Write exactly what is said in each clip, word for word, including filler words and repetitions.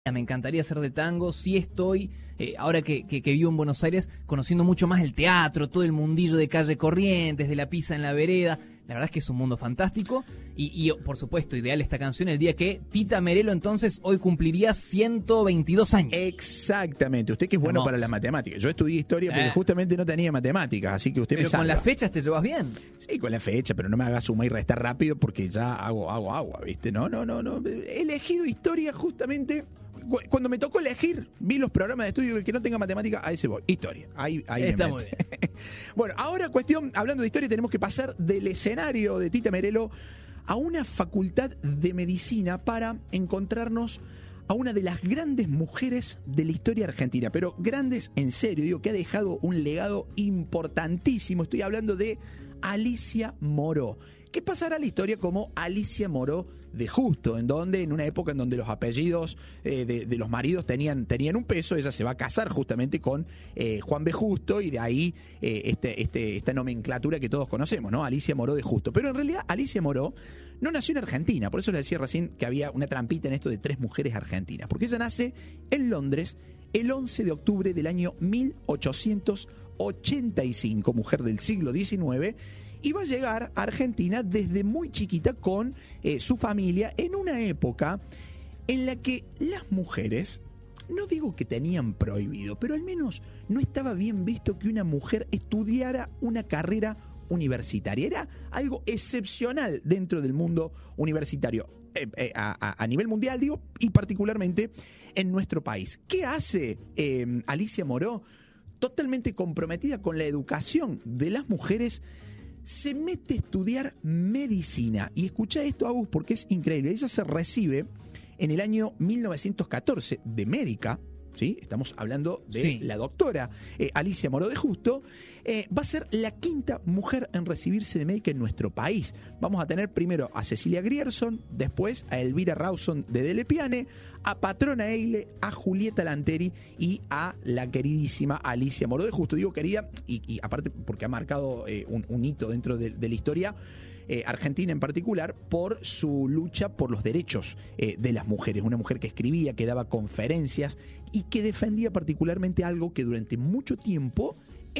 Me encantaría ser de tango, sí estoy, eh, ahora que, que, que vivo en Buenos Aires, conociendo mucho más el teatro, todo el mundillo de Calle Corrientes, de la pizza en la vereda. La verdad es que es un mundo fantástico y, y por supuesto, ideal esta canción el día que Tita Merelo entonces hoy cumpliría ciento veintidós años. Exactamente, usted que es bueno Hermoso. para las matemáticas. Yo estudié historia porque Eh. justamente no tenía matemáticas, así que usted Pero me salva. con las fechas te llevas bien. Sí, con la fecha, pero no me haga sumar y restar rápido porque ya hago, hago agua, ¿viste? No, no, no, no. He elegido historia justamente. Cuando me tocó elegir, vi los programas de estudio, el que no tenga matemática, a ese voy. Historia. Ahí, ahí Está me muy meto. bien. Bueno, ahora cuestión, hablando de historia, tenemos que pasar del escenario de Tita Merelo a una facultad de medicina para encontrarnos a una de las grandes mujeres de la historia argentina, pero grandes en serio, digo, que ha dejado un legado importantísimo. Estoy hablando de Alicia Moró, que pasará a la historia como Alicia Moró de Justo, en donde en una época en donde los apellidos eh, de, de los maridos tenían, tenían un peso, ella se va a casar justamente con eh, Juan B. Justo, y de ahí eh, este, este, esta nomenclatura que todos conocemos, ¿no? Alicia Moró de Justo. Pero en realidad Alicia Moró no nació en Argentina, por eso le decía recién que había una trampita en esto de tres mujeres argentinas, porque ella nace en Londres el once de octubre del año mil ochocientos ochenta y cinco, mujer del siglo diecinueve, y va a llegar a Argentina desde muy chiquita con eh, su familia en una época en la que las mujeres, no digo que tenían prohibido, pero al menos no estaba bien visto que una mujer estudiara una carrera universitaria. Era algo excepcional dentro del mundo universitario, eh, eh, a, a nivel mundial, digo, y particularmente en nuestro país. ¿Qué hace eh, Alicia Moró? Totalmente comprometida con la educación de las mujeres, se mete a estudiar medicina. Y escucha esto, Agus, porque es increíble. Ella se recibe en el año mil novecientos catorce de médica, ¿sí? Estamos hablando de Sí. la doctora eh, Alicia Moró de Justo. Eh, va a ser la quinta mujer en recibirse de médica en nuestro país. Vamos a tener primero a Cecilia Grierson, después a Elvira Rawson de Delle Piane, a Patrona Eile, a Julieta Lanteri y a la queridísima Alicia Moró de Justo. Digo querida, y, y aparte porque ha marcado eh, un, un hito dentro de, de la historia eh, argentina en particular, por su lucha por los derechos eh, de las mujeres. Una mujer que escribía, que daba conferencias y que defendía particularmente algo que durante mucho tiempo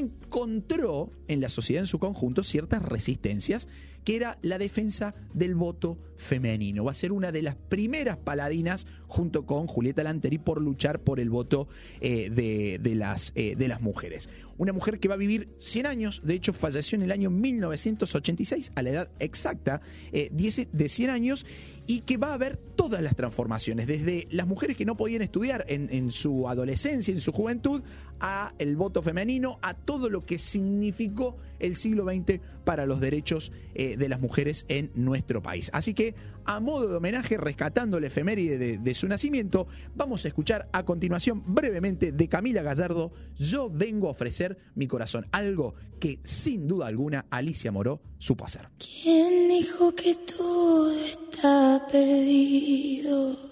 encontró en la sociedad en su conjunto ciertas resistencias, que era la defensa del voto femenino. Va a ser una de las primeras paladinas, junto con Julieta Lanteri, por luchar por el voto eh, de, de, las, eh, de las mujeres. Una mujer que va a vivir cien años, de hecho falleció en el año mil novecientos ochenta y seis, a la edad exacta eh, de cien años, y que va a ver todas las transformaciones, desde las mujeres que no podían estudiar en, en su adolescencia, en su juventud, a el voto femenino, a todo lo que significó el siglo veinte para los derechos eh, de las mujeres en nuestro país. Así que, a modo de homenaje, rescatando la efeméride de, de su nacimiento, vamos a escuchar a continuación brevemente de Camila Gallardo, Yo vengo a ofrecer mi corazón, algo que sin duda alguna Alicia Moró supo hacer. ¿Quién dijo que todo está perdido?